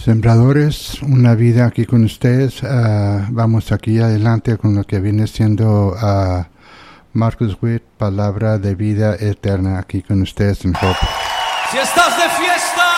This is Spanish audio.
Sembradores, una vida aquí con ustedes. Vamos aquí adelante con lo que viene siendo Marcus Witt, palabra de vida eterna aquí con ustedes en Hope. Si estás de fiesta,